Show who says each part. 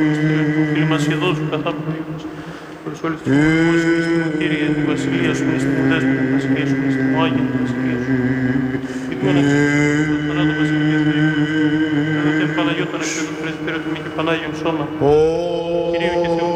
Speaker 1: Φίλοι μας εδώ σου καθάπτω ύφος. Προς όλες τις ομορφώσεις μες στη μου, Κύριε, τη βασιλεία σου μες στη μου, Δέσποινα, τη βασιλεία σου μες στη μου, Άγια τη βασιλεία σου. Υγμώνα ξεφύγει, το θανάτο βασιλεία του ύφου. Εδώ και Παναγιώτον εκ του πρεσβύτερου του μη και Πανάγιον σώμα. Κυρίου και Θεού